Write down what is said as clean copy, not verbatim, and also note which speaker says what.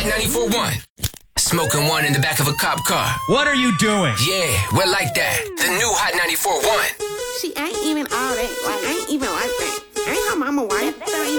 Speaker 1: Hot 94.1. Smoking one in the back of a cop car.
Speaker 2: What are you doing?
Speaker 1: Yeah, we're like that. The new Hot 94.1.
Speaker 3: She ain't even all that. Like, I ain't even like that. Ain't her mama wife.